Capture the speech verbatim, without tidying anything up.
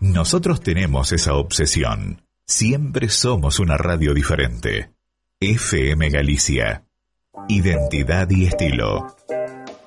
Nosotros tenemos esa obsesión. Siempre somos una radio diferente. F M Galicia. Identidad y estilo.